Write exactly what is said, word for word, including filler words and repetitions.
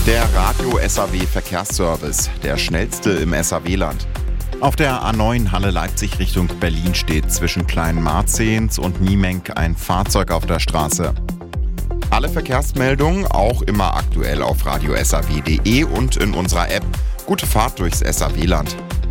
Der Radio S A W Verkehrsservice, der schnellste im S A W-Land. Auf der A neun Halle Leipzig Richtung Berlin steht zwischen Kleinmarzehns und Niemenk ein Fahrzeug auf der Straße. Alle Verkehrsmeldungen auch immer aktuell auf radio s a w punkt d e und in unserer App. Gute Fahrt durchs S A W-Land.